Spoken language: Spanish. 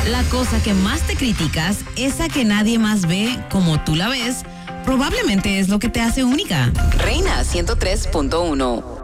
La cosa que más te criticas, esa que nadie más ve como tú la ves, probablemente es lo que te hace única. Reina 103.1.